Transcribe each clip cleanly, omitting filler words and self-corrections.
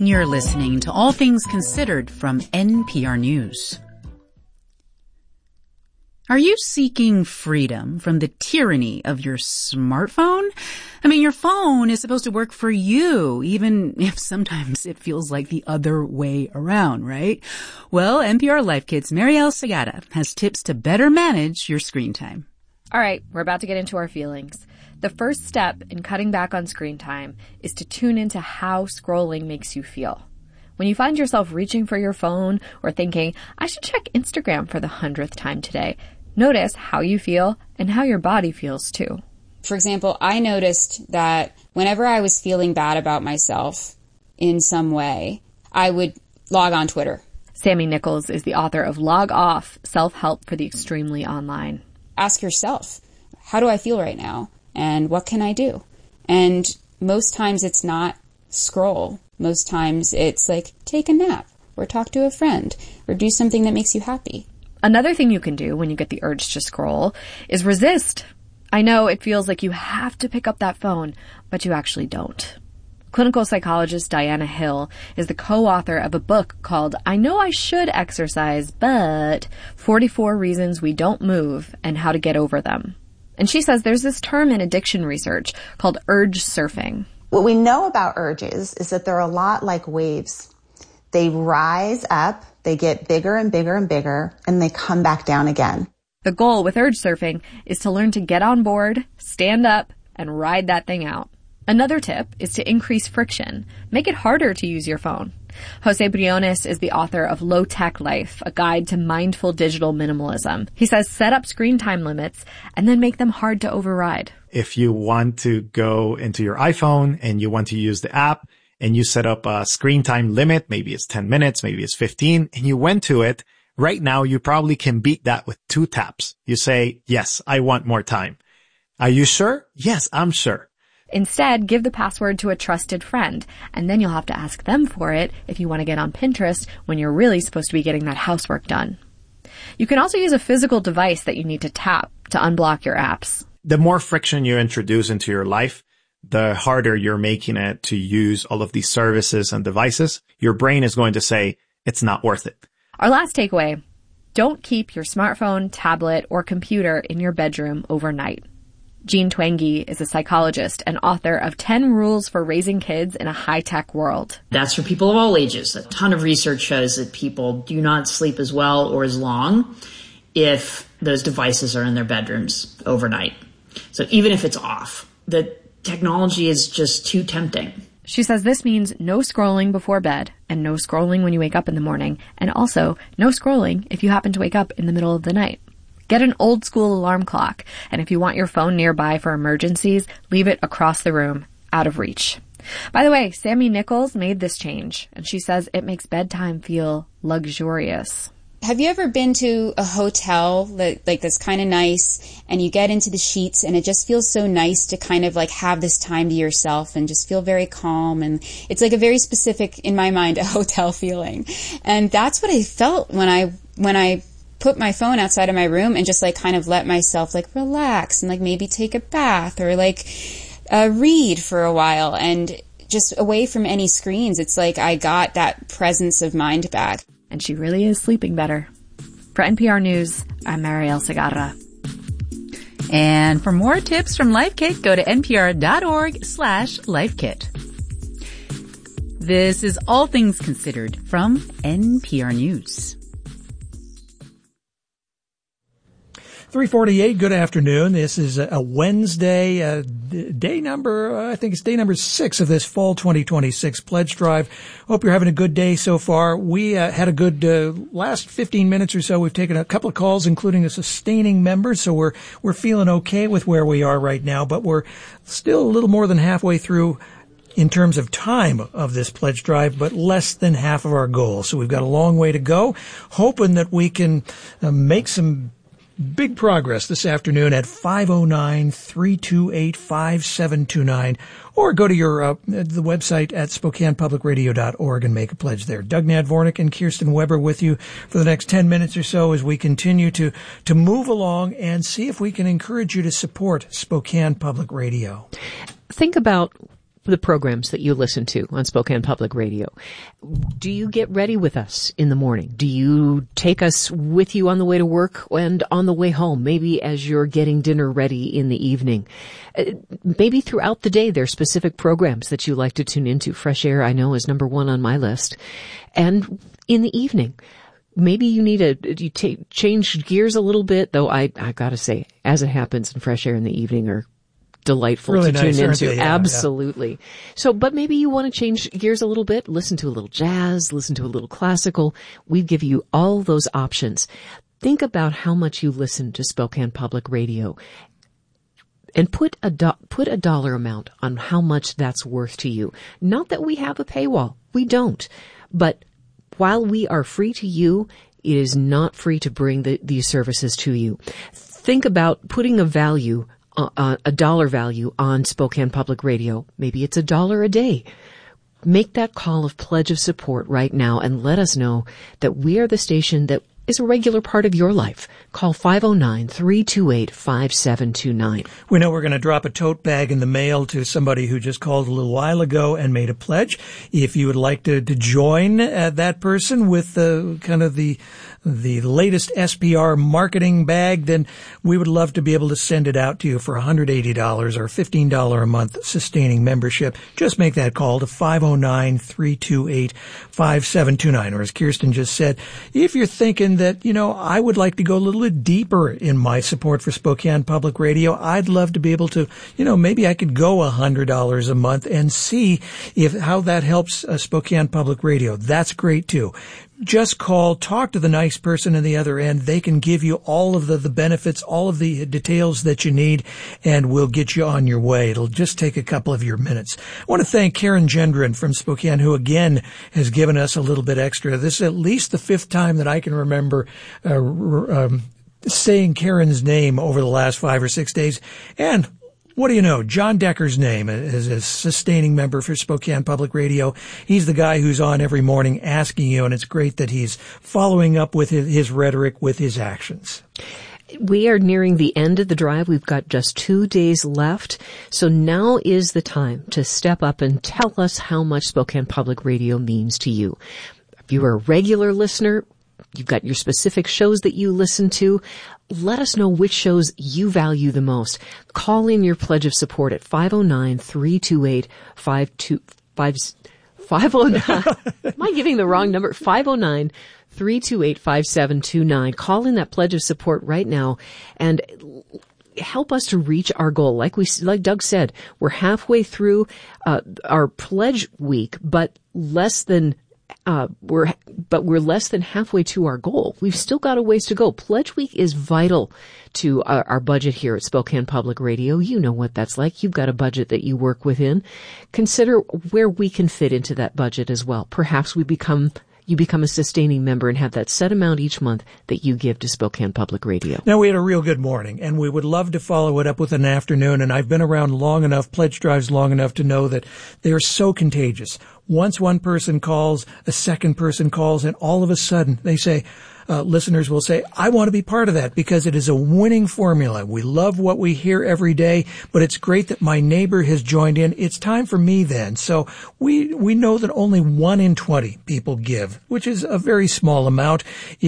You're listening to All Things Considered from NPR News. Are you seeking freedom from the tyranny of your smartphone? I mean, your phone is supposed to work for you, even if sometimes it feels like the other way around, right? Well, NPR Life Kit's Marielle Segarra has tips to better manage your screen time. All right, we're about to get into our feelings. The first step in cutting back on screen time is to tune into how scrolling makes you feel. When you find yourself reaching for your phone or thinking, I should check Instagram for the 100th time today, notice how you feel and how your body feels too. For example, I noticed that whenever I was feeling bad about myself in some way, I would log on Twitter. Sammy Nichols is the author of Log Off, Self-Help for the Extremely Online. Ask yourself, how do I feel right now? And what can I do? And most times it's not scroll. Most times it's like take a nap or talk to a friend or do something that makes you happy. Another thing you can do when you get the urge to scroll is resist. I know it feels like you have to pick up that phone, but you actually don't. Clinical psychologist Diana Hill is the co-author of a book called I Know I Should Exercise, but 44 Reasons We Don't Move and How to Get Over Them. And she says there's this term in addiction research called urge surfing. What we know about urges is that they're a lot like waves. They rise up, they get bigger and bigger and bigger, and they come back down again. The goal with urge surfing is to learn to get on board, stand up, and ride that thing out. Another tip is to increase friction. Make it harder to use your phone. Jose Briones is the author of Low Tech Life, a guide to mindful digital minimalism. He says set up screen time limits and then make them hard to override. If you want to go into your iPhone and you want to use the app and you set up a screen time limit, maybe it's 10 minutes, maybe it's 15, and you went to it, right now you probably can beat that with 2 taps. You say, yes, I want more time. Are you sure? Yes, I'm sure. Instead, give the password to a trusted friend, and then you'll have to ask them for it if you want to get on Pinterest when you're really supposed to be getting that housework done. You can also use a physical device that you need to tap to unblock your apps. The more friction you introduce into your life, the harder you're making it to use all of these services and devices. Your brain is going to say, it's not worth it. Our last takeaway, don't keep your smartphone, tablet, or computer in your bedroom overnight. Jean Twenge is a psychologist and author of 10 Rules for Raising Kids in a High-Tech World. That's for people of all ages. A ton of research shows that people do not sleep as well or as long if those devices are in their bedrooms overnight. So even if it's off, the technology is just too tempting. She says this means no scrolling before bed and no scrolling when you wake up in the morning, and also no scrolling if you happen to wake up in the middle of the night. Get an old school alarm clock, and if you want your phone nearby for emergencies, leave it across the room, out of reach. By the way, Sammy Nichols made this change, and she says it makes bedtime feel luxurious. Have you ever been to a hotel that's kind of nice, and you get into the sheets and it just feels so nice to kind of like have this time to yourself and just feel very calm, and it's like a very specific, in my mind, a hotel feeling. And that's what I felt when I put my phone outside of my room and just like kind of let myself like relax and like maybe take a bath or like read for a while and just away from any screens. It's like I got that presence of mind back. And she really is sleeping better. For NPR News, I'm Marielle Segarra. And for more tips from Life Kit, go to npr.org/lifekit. This is All Things Considered from NPR News. 3:48, good afternoon. This is a Wednesday, day number, I think it's day number 6 of this fall 2026 pledge drive. Hope you're having a good day so far. We had a good last 15 minutes or so. We've taken a couple of calls, including a sustaining member, so we're feeling okay with where we are right now, but we're still a little more than halfway through in terms of time of this pledge drive, but less than half of our goal. So we've got a long way to go, hoping that we can make some big progress this afternoon at 509-328-5729, or go to your the website at SpokanePublicRadio.org and make a pledge there. Doug Nadvornik and Kirsten Weber with you for the next 10 minutes or so as we continue to move along and see if we can encourage you to support Spokane Public Radio. Think about the programs that you listen to on Spokane Public Radio. Do you get ready with us in the morning? Do you take us with you on the way to work and on the way home? Maybe as you're getting dinner ready in the evening. Maybe throughout the day there are specific programs that you like to tune into. Fresh Air, I know, is number one on my list. And in the evening, maybe you need change gears a little bit, though I gotta say, as it happens, in Fresh Air in the evening are delightful really to nice, tune into. Yeah, absolutely. Yeah. So, but maybe you want to change gears a little bit, listen to a little jazz, listen to a little classical. We give you all those options. Think about how much you listen to Spokane Public Radio and put a dollar amount on how much that's worth to you. Not that we have a paywall. We don't. But while we are free to you, it is not free to bring these services to you. Think about putting a dollar value on Spokane Public Radio. Maybe it's $1 a day. Make that call of pledge of support right now and let us know that we are the station that is a regular part of your life. Call 509-328-5729. We know we're going to drop a tote bag in the mail to somebody who just called a little while ago and made a pledge. If you would like to join that person with kind of the latest SPR marketing bag, then we would love to be able to send it out to you for $180 or $15 a month sustaining membership. Just make that call to 509-328-5729. Or as Kirsten just said, if you're thinking that, I would like to go a little bit deeper in my support for Spokane Public Radio, I'd love to be able to, maybe I could go $100 a month and see how that helps Spokane Public Radio. That's great too. Just call, talk to the nice person on the other end. They can give you all of the benefits, all of the details that you need, and we'll get you on your way. It'll just take a couple of your minutes. I want to thank Karen Gendron from Spokane, who again has given us a little bit extra. This is at least the 5th time that I can remember saying Karen's name over the last 5 or 6 days. And what do you know? John Decker's name is a sustaining member for Spokane Public Radio. He's the guy who's on every morning asking you, and it's great that he's following up with his rhetoric with his actions. We are nearing the end of the drive. We've got just 2 days left. So now is the time to step up and tell us how much Spokane Public Radio means to you. If you are a regular listener, you've got your specific shows that you listen to. Let us know which shows you value the most. Call in your pledge of support at 509-328-509. Am I giving the wrong number? 509-328-5729. Call in that pledge of support right now and help us to reach our goal. Like Doug said, we're halfway through our pledge week, but we're less than halfway to our goal. We've still got a ways to go. Pledge Week is vital to our budget here at Spokane Public Radio. You know what that's like. You've got a budget that you work within. Consider where we can fit into that budget as well. Perhaps you become a sustaining member and have that set amount each month that you give to Spokane Public Radio. Now, we had a real good morning, and we would love to follow it up with an afternoon, and I've been around long enough, pledge drives long enough to know that they are so contagious. Once one person calls, a second person calls, and all of a sudden they say, listeners will say, I want to be part of that because it is a winning formula. We love what we hear every day, but it's great that my neighbor has joined in. It's time for me then. So we know that only 1 in 20 people give, which is a very small amount.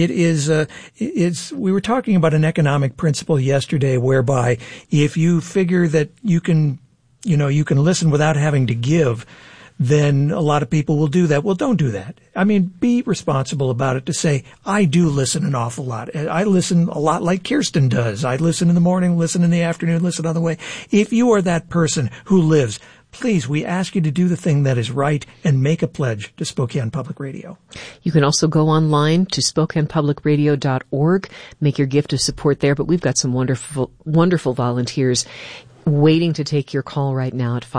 We were talking about an economic principle yesterday whereby if you figure that you can listen without having to give, then a lot of people will do that. Well, don't do that. I mean, be responsible about it to say, I do listen an awful lot. I listen a lot like Kirsten does. I listen in the morning, listen in the afternoon, listen on the way. If you are that person who lives, please, we ask you to do the thing that is right and make a pledge to Spokane Public Radio. You can also go online to SpokanePublicRadio.org, make your gift of support there, but we've got some wonderful, wonderful volunteers waiting to take your call right now at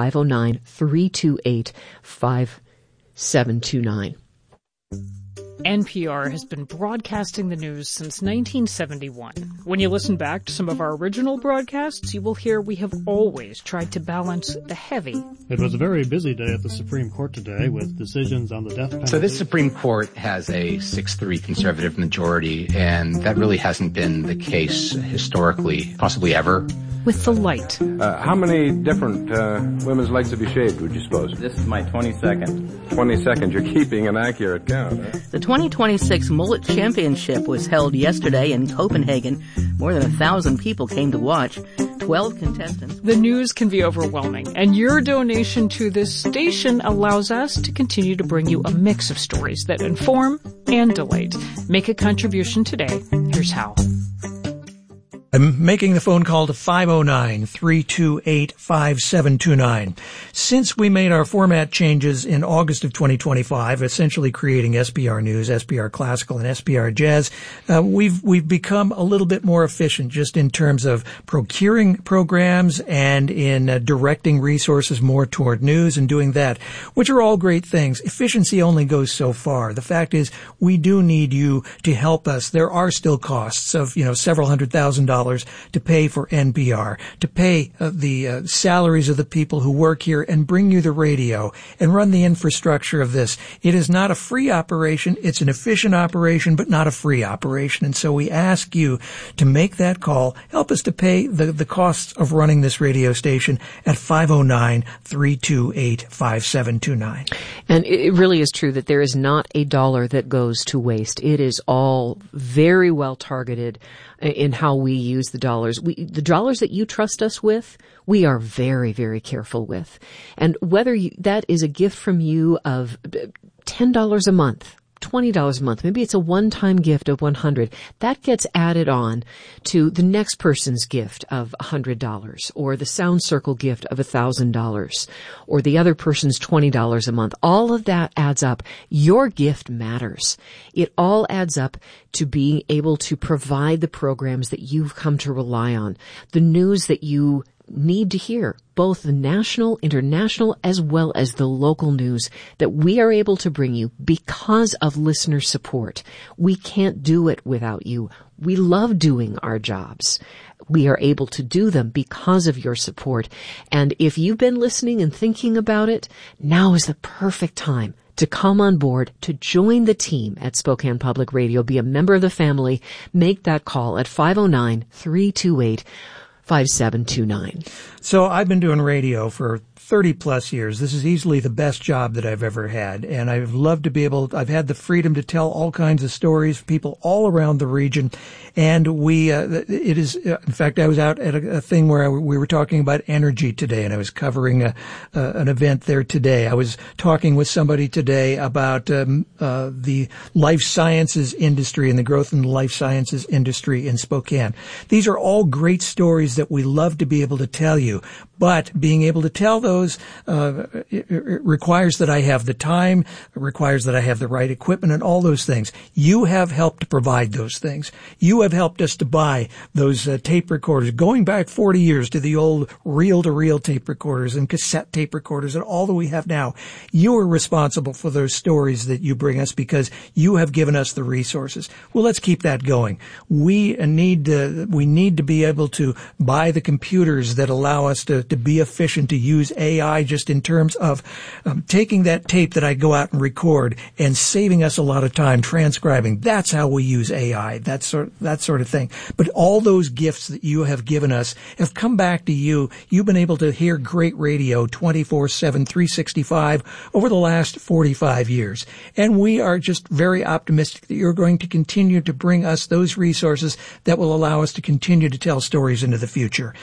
509-328-5729. NPR has been broadcasting the news since 1971. When you listen back to some of our original broadcasts, you will hear we have always tried to balance the heavy. It was a very busy day at the Supreme Court today with decisions on the death penalty. So this Supreme Court has a 6-3 conservative majority, and that really hasn't been the case historically, possibly ever. with the light. How many different women's legs have you shaved, would you suppose? This is my 22nd. 22nd. You're keeping an accurate count, huh? The 2026 Mullet Championship was held yesterday in Copenhagen. More than 1,000 people came to watch. 12 contestants. The news can be overwhelming, and your donation to this station allows us to continue to bring you a mix of stories that inform and delight. Make a contribution today. Here's how. I'm making the phone call to 509-328-5729. Since we made our format changes in August of 2025, essentially creating SPR News, SPR Classical, and SPR Jazz, we've become a little bit more efficient just in terms of procuring programs and in directing resources more toward news and doing that, which are all great things. Efficiency only goes so far. The fact is, we do need you to help us. There are still costs of, several $100,000 to pay for NPR, to pay the salaries of the people who work here and bring you the radio and run the infrastructure of this. It is not a free operation. It's an efficient operation, but not a free operation. And so we ask you to make that call. Help us to pay the costs of running this radio station at 509-328-5729. And it really is true that there is not a dollar that goes to waste. It is all very well targeted in how we use the dollars. The dollars that you trust us with, we are very, very careful with. And whether that is a gift from you of $10 a month, $20 a month, maybe it's a one-time gift of $100, that gets added on to the next person's gift of $100, or the Sound Circle gift of $1,000, or the other person's $20 a month. All of that adds up. Your gift matters. It all adds up to being able to provide the programs that you've come to rely on, the news that you need to hear, both the national, international, as well as the local news that we are able to bring you because of listener support. We can't do it without you. We love doing our jobs. We are able to do them because of your support. And if you've been listening and thinking about it, now is the perfect time to come on board, to join the team at Spokane Public Radio, be a member of the family. Make that call at 509-328-5729. So I've been doing radio for 30 plus years. This is easily the best job that I've ever had. And I've loved to be I've had the freedom to tell all kinds of stories, people all around the region. And it is, in fact, I was out at a thing where we were talking about energy today, and I was covering an event there today. I was talking with somebody today about the life sciences industry and the growth in the life sciences industry in Spokane. These are all great stories that we love to be able to tell you, but being able to tell those it requires that I have the time, it requires that I have the right equipment and all those things. You have helped to provide those things. You have helped us to buy those tape recorders, going back 40 years to the old reel-to-reel tape recorders and cassette tape recorders and all that we have now. You are responsible for those stories that you bring us because you have given us the resources. Well, let's keep that going. We need to be able to buy the computers that allow us to be efficient, to use AI just in terms of taking that tape that I go out and record and saving us a lot of time transcribing. That's how we use AI, that sort of thing. But all those gifts that you have given us have come back to you. You've been able to hear great radio 24/7, 365 over the last 45 years. And we are just very optimistic that you're going to continue to bring us those resources that will allow us to continue to tell stories into the future.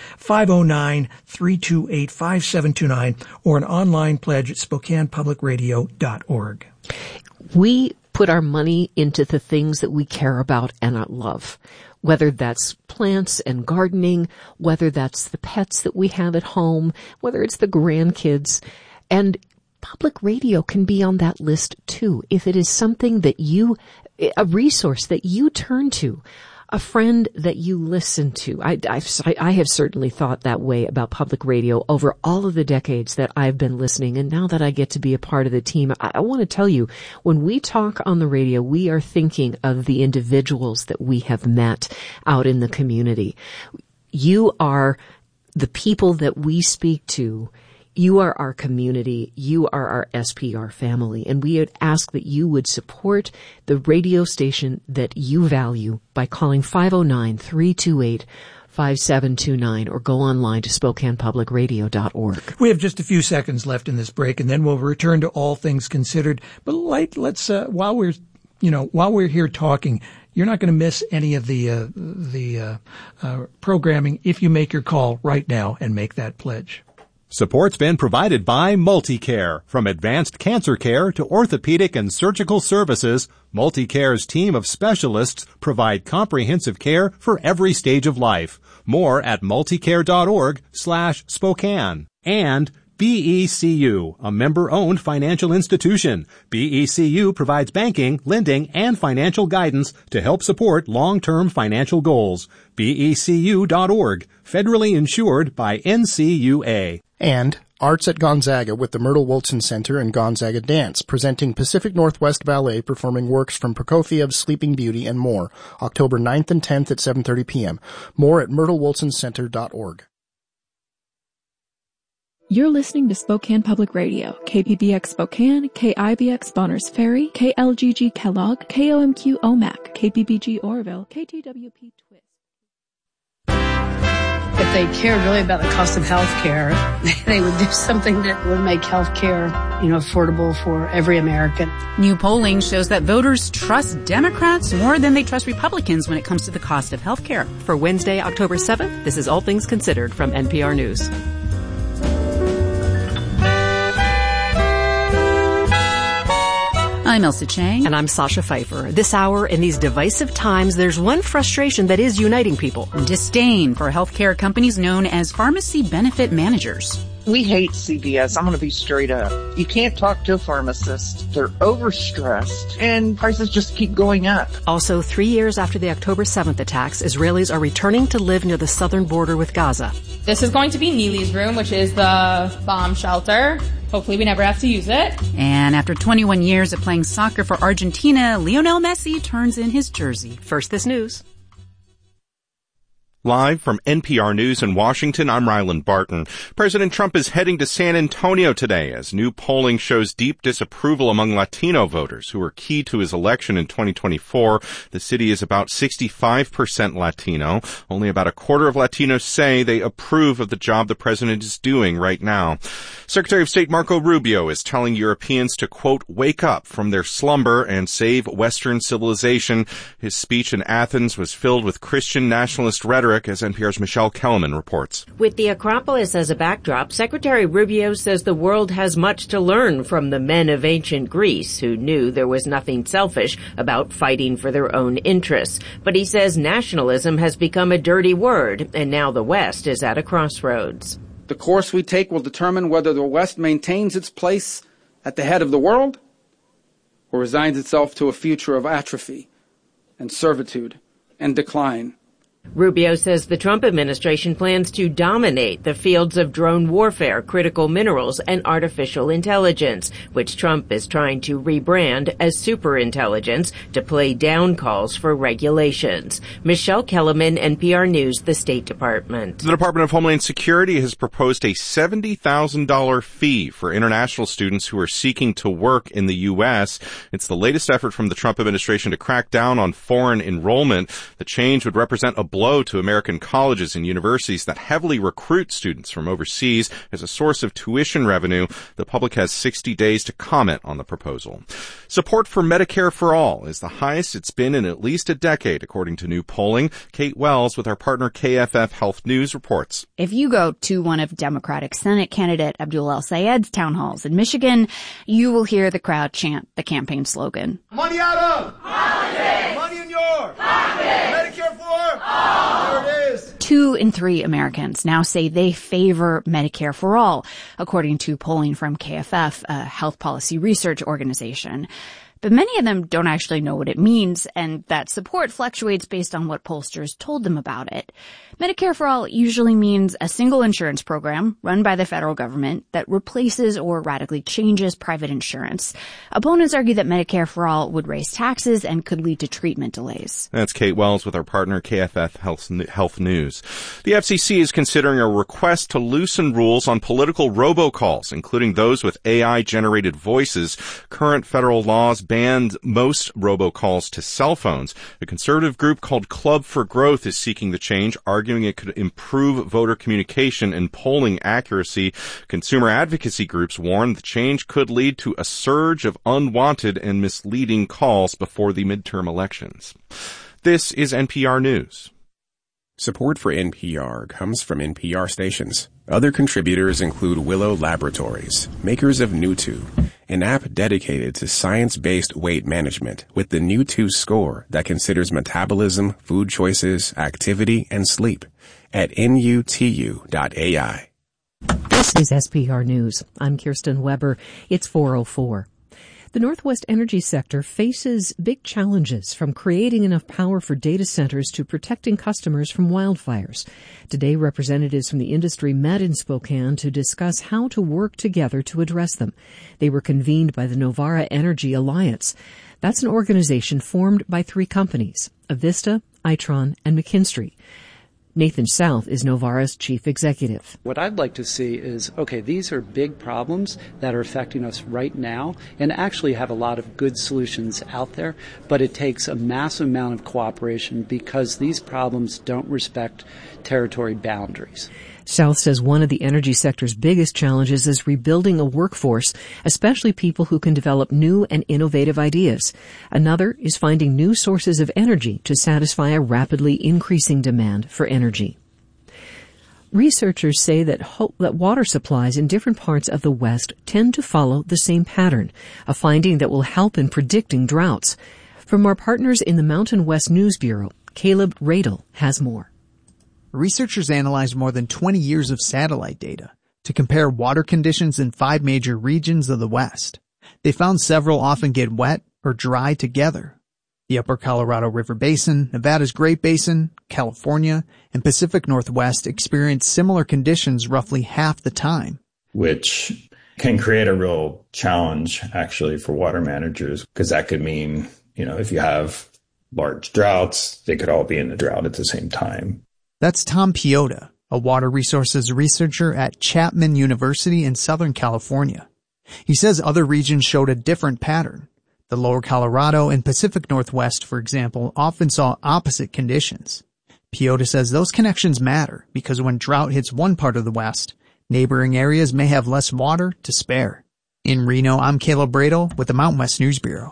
509-328-5729 or an online pledge at SpokanePublicRadio.org. We put our money into the things that we care about and love, whether that's plants and gardening, whether that's the pets that we have at home, whether it's the grandkids. And public radio can be on that list too. If it is something that a resource that you turn to, a friend that you listen to. I have certainly thought that way about public radio over all of the decades that I've been listening. And now that I get to be a part of the team, I want to tell you, when we talk on the radio, we are thinking of the individuals that we have met out in the community. You are the people that we speak to. You are our community. You are our SPR family. And we would ask that you would support the radio station that you value by calling 509-328-5729. 5729 or go online to SpokanePublicRadio.org. We have just a few seconds left in this break, and then we'll return to All Things Considered. But let's while we're here talking, you're not going to miss any of the programming if you make your call right now and make that pledge. Support's been provided by MultiCare. From advanced cancer care to orthopedic and surgical services, MultiCare's team of specialists provide comprehensive care for every stage of life. More at multicare.org/Spokane. And BECU, a member-owned financial institution. BECU provides banking, lending, and financial guidance to help support long-term financial goals. BECU.org, federally insured by NCUA. And Arts at Gonzaga with the Myrtle Wilson Center and Gonzaga Dance, presenting Pacific Northwest Ballet performing works from Prokofiev's Sleeping Beauty and more, October 9th and 10th at 7:30 p.m. More at myrtlewilsoncenter.org. You're listening to Spokane Public Radio, KPBX Spokane, KIBX Bonners Ferry, KLGG Kellogg, KOMQ Omak, KPBG Oroville, KTWP Twist. If they cared really about the cost of health care, they would do something that would make health care, affordable for every American. New polling shows that voters trust Democrats more than they trust Republicans when it comes to the cost of health care. For Wednesday, October 7th, this is All Things Considered from NPR News. I'm Elsa Chang. And I'm Sasha Pfeiffer. This hour, in these divisive times, there's one frustration that is uniting people. Disdain for healthcare companies known as pharmacy benefit managers. We hate CVS. I'm going to be straight up. You can't talk to a pharmacist. They're overstressed, and prices just keep going up. Also, 3 years after the October 7th attacks, Israelis are returning to live near the southern border with Gaza. This is going to be Neely's room, which is the bomb shelter. Hopefully we never have to use it. And after 21 years of playing soccer for Argentina, Lionel Messi turns in his jersey. First, this news. Live from NPR News in Washington, I'm Ryland Barton. President Trump is heading to San Antonio today as new polling shows deep disapproval among Latino voters who were key to his election in 2024. The city is about 65% Latino. Only about a quarter of Latinos say they approve of the job the president is doing right now. Secretary of State Marco Rubio is telling Europeans to, quote, wake up from their slumber and save Western civilization. His speech in Athens was filled with Christian nationalist rhetoric, as NPR's Michelle Kellerman reports. With the Acropolis as a backdrop, Secretary Rubio says the world has much to learn from the men of ancient Greece who knew there was nothing selfish about fighting for their own interests. But he says nationalism has become a dirty word, and now the West is at a crossroads. The course we take will determine whether the West maintains its place at the head of the world or resigns itself to a future of atrophy and servitude and decline. Rubio says the Trump administration plans to dominate the fields of drone warfare, critical minerals, and artificial intelligence, which Trump is trying to rebrand as superintelligence to play down calls for regulations. Michelle Kellerman, NPR News, the State Department. The Department of Homeland Security has proposed a $70,000 fee for international students who are seeking to work in the U.S. It's the latest effort from the Trump administration to crack down on foreign enrollment. The change would represent a blow to American colleges and universities that heavily recruit students from overseas as a source of tuition revenue. The public has 60 days to comment on the proposal. Support for Medicare for All is the highest it's been in at least a decade, according to new polling. Kate Wells with our partner KFF Health News reports. If you go to one of Democratic Senate candidate Abdul El-Sayed's town halls in Michigan, you will hear the crowd chant the campaign slogan. Money out of! Politics! Money in your! Politics! Medicare for all! There it is! 2 in 3 Americans now say they favor Medicare for all, according to polling from KFF, a health policy research organization. But many of them don't actually know what it means, and that support fluctuates based on what pollsters told them about it. Medicare for All usually means a single insurance program run by the federal government that replaces or radically changes private insurance. Opponents argue that Medicare for All would raise taxes and could lead to treatment delays. That's Kate Wells with our partner KFF Health News. The FCC is considering a request to loosen rules on political robocalls, including those with AI-generated voices. Current federal laws banned most robocalls to cell phones. A conservative group called Club for Growth is seeking the change, arguing it could improve voter communication and polling accuracy. Consumer advocacy groups warn the change could lead to a surge of unwanted and misleading calls before the midterm elections. This is NPR News. Support for NPR comes from NPR stations. Other contributors include Willow Laboratories, makers of Newtwo, an app dedicated to science-based weight management with the Newtwo score that considers metabolism, food choices, activity, and sleep at nutu.ai. This is SPR News. I'm Kirsten Weber. It's 4:04. The Northwest energy sector faces big challenges, from creating enough power for data centers to protecting customers from wildfires. Today, representatives from the industry met in Spokane to discuss how to work together to address them. They were convened by the Novara Energy Alliance. That's an organization formed by three companies: Avista, Itron, and McKinstry. Nathan South is Novara's chief executive. What I'd like to see is, okay, these are big problems that are affecting us right now and actually have a lot of good solutions out there, but it takes a massive amount of cooperation because these problems don't respect territory boundaries. South says one of the energy sector's biggest challenges is rebuilding a workforce, especially people who can develop new and innovative ideas. Another is finding new sources of energy to satisfy a rapidly increasing demand for energy. Researchers say that water supplies in different parts of the West tend to follow the same pattern, a finding that will help in predicting droughts. From our partners in the Mountain West News Bureau, Caleb Radel has more. Researchers analyzed more than 20 years of satellite data to compare water conditions in 5 major regions of the West. They found several often get wet or dry together. The Upper Colorado River Basin, Nevada's Great Basin, California, and Pacific Northwest experience similar conditions roughly half the time. Which can create a real challenge, actually, for water managers, because that could mean, if you have large droughts, they could all be in the drought at the same time. That's Tom Piota, a water resources researcher at Chapman University in Southern California. He says other regions showed a different pattern. The Lower Colorado and Pacific Northwest, for example, often saw opposite conditions. Piota says those connections matter because when drought hits one part of the West, neighboring areas may have less water to spare. In Reno, I'm Caleb Bradel with the Mountain West News Bureau.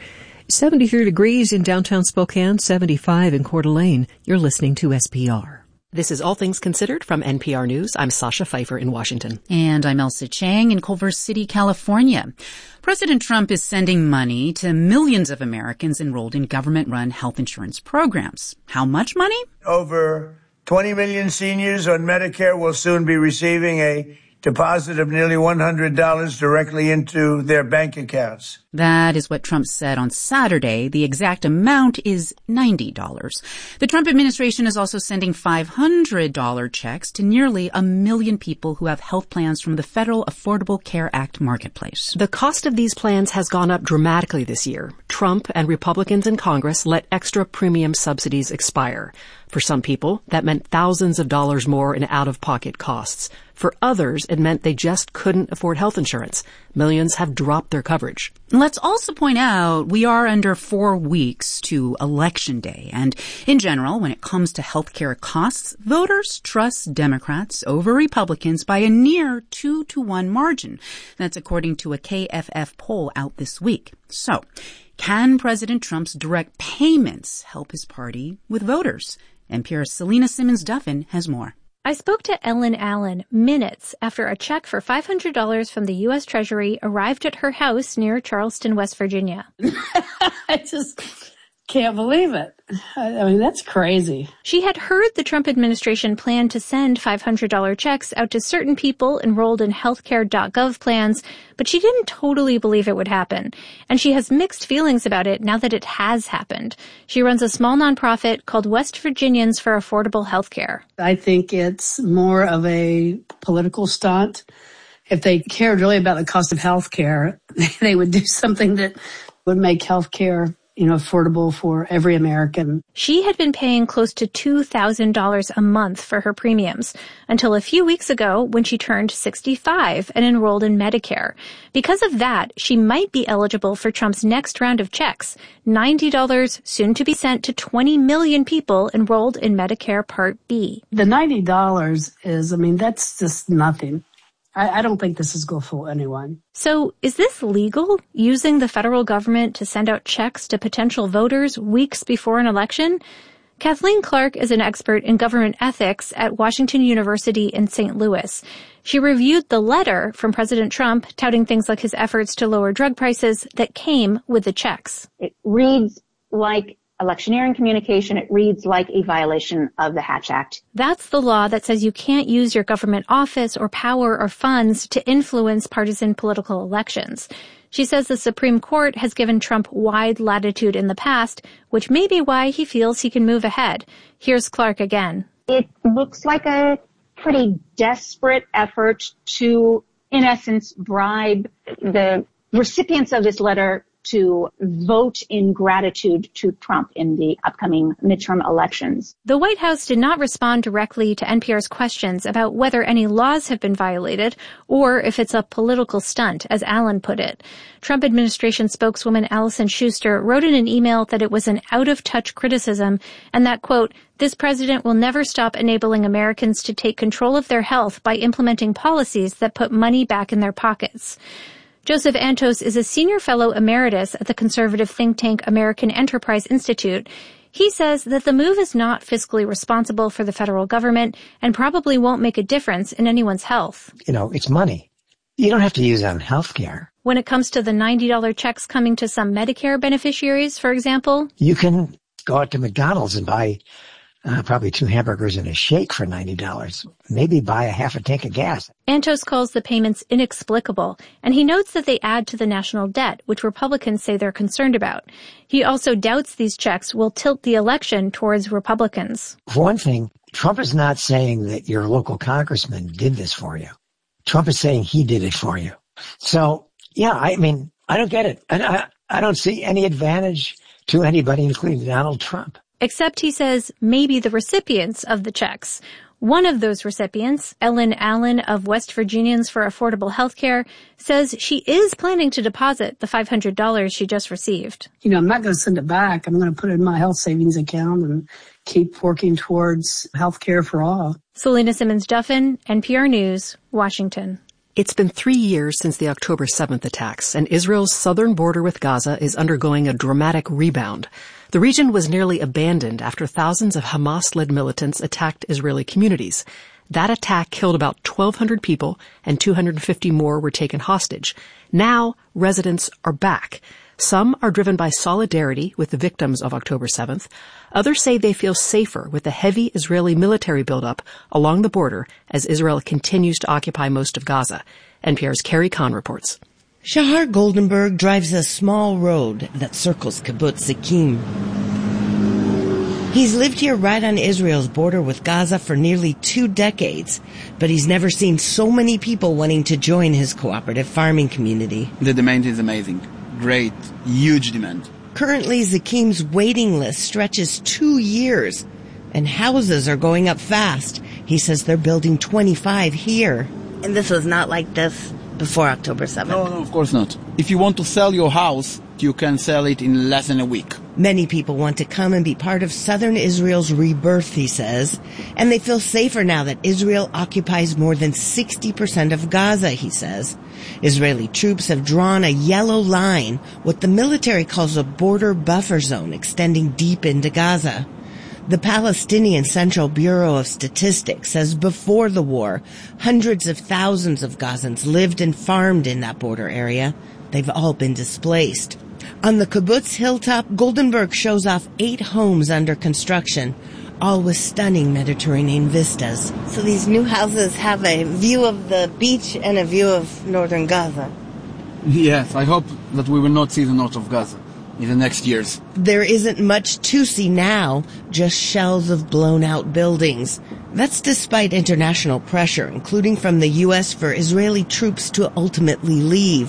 73 degrees in downtown Spokane, 75 in Coeur d'Alene. You're listening to SPR. This is All Things Considered from NPR News. I'm Sasha Pfeiffer in Washington. And I'm Elsa Chang in Culver City, California. President Trump is sending money to millions of Americans enrolled in government-run health insurance programs. How much money? Over 20 million seniors on Medicare will soon be receiving a deposit of nearly $100 directly into their bank accounts. That is what Trump said on Saturday. The exact amount is $90. The Trump administration is also sending $500 checks to nearly 1 million people who have health plans from the Federal Affordable Care Act marketplace. The cost of these plans has gone up dramatically this year. Trump and Republicans in Congress let extra premium subsidies expire. For some people, that meant thousands of dollars more in out-of-pocket costs. For others, it meant they just couldn't afford health insurance. Millions have dropped their coverage. Let's also point out we are under 4 weeks to Election Day. And in general, when it comes to healthcare costs, voters trust Democrats over Republicans by a near 2-to-1 margin. That's according to a KFF poll out this week. So, can President Trump's direct payments help his party with voters? NPR's Selena Simmons-Duffin has more. I spoke to Ellen Allen minutes after a check for $500 from the U.S. Treasury arrived at her house near Charleston, West Virginia. I just can't believe it. I mean, that's crazy. She had heard the Trump administration planned to send $500 checks out to certain people enrolled in healthcare.gov plans, but she didn't totally believe it would happen. And she has mixed feelings about it now that it has happened. She runs a small nonprofit called West Virginians for Affordable Healthcare. I think it's more of a political stunt. If they cared really about the cost of healthcare, they would do something that would make healthcare affordable for every American. She had been paying close to $2,000 a month for her premiums until a few weeks ago when she turned 65 and enrolled in Medicare. Because of that, she might be eligible for Trump's next round of checks, $90 soon to be sent to 20 million people enrolled in Medicare Part B. The $90 is, that's just nothing. I don't think this is good for anyone. So is this legal, using the federal government to send out checks to potential voters weeks before an election? Kathleen Clark is an expert in government ethics at Washington University in St. Louis. She reviewed the letter from President Trump touting things like his efforts to lower drug prices that came with the checks. It reads like electioneering communication. It reads like a violation of the Hatch Act. That's the law that says you can't use your government office or power or funds to influence partisan political elections. She says the Supreme Court has given Trump wide latitude in the past, which may be why he feels he can move ahead. Here's Clark again. It looks like a pretty desperate effort to, in essence, bribe the recipients of this letter to vote in gratitude to Trump in the upcoming midterm elections. The White House did not respond directly to NPR's questions about whether any laws have been violated or if it's a political stunt, as Allen put it. Trump administration spokeswoman Allison Schuster wrote in an email that it was an out-of-touch criticism and that, quote, this president will never stop enabling Americans to take control of their health by implementing policies that put money back in their pockets. Joseph Antos is a senior fellow emeritus at the conservative think tank American Enterprise Institute. He says that the move is not fiscally responsible for the federal government and probably won't make a difference in anyone's health. It's money. You don't have to use it on health care. When it comes to the $90 checks coming to some Medicare beneficiaries, for example, you can go out to McDonald's and buy probably 2 hamburgers and a shake for $90. Maybe buy a half a tank of gas. Antos calls the payments inexplicable, and he notes that they add to the national debt, which Republicans say they're concerned about. He also doubts these checks will tilt the election towards Republicans. For one thing, Trump is not saying that your local congressman did this for you. Trump is saying he did it for you. So, yeah, I don't get it. I don't see any advantage to anybody, including Donald Trump. Except, he says, maybe the recipients of the checks. One of those recipients, Ellen Allen of West Virginians for Affordable Health Care, says she is planning to deposit the $500 she just received. I'm not going to send it back. I'm going to put it in my health savings account and keep working towards health care for all. Selena Simmons-Duffin, NPR News, Washington. It's been 3 years since the October 7th attacks, and Israel's southern border with Gaza is undergoing a dramatic rebound. The region was nearly abandoned after thousands of Hamas-led militants attacked Israeli communities. That attack killed about 1,200 people, and 250 more were taken hostage. Now, residents are back. Some are driven by solidarity with the victims of October 7th. Others say they feel safer with the heavy Israeli military buildup along the border as Israel continues to occupy most of Gaza. NPR's Carrie Kahn reports. Shahar Goldenberg drives a small road that circles Kibbutz Zakim. He's lived here right on Israel's border with Gaza for nearly 2 decades, but he's never seen so many people wanting to join his cooperative farming community. The demand is amazing. Great, huge demand. Currently, Zakim's waiting list stretches 2 years, and houses are going up fast. He says they're building 25 here. And this was not like this before October 7th? No, of course not. If you want to sell your house, you can sell it in less than a week. Many people want to come and be part of southern Israel's rebirth, he says. And they feel safer now that Israel occupies more than 60% of Gaza, he says. Israeli troops have drawn a yellow line, what the military calls a border buffer zone extending deep into Gaza. The Palestinian Central Bureau of Statistics says before the war, hundreds of thousands of Gazans lived and farmed in that border area. They've all been displaced. On the kibbutz hilltop, Goldenberg shows off 8 homes under construction, all with stunning Mediterranean vistas. So these new houses have a view of the beach and a view of northern Gaza. Yes, I hope that we will not see the north of Gaza in the next years. There isn't much to see now, just shells of blown-out buildings. That's despite international pressure, including from the U.S. for Israeli troops to ultimately leave.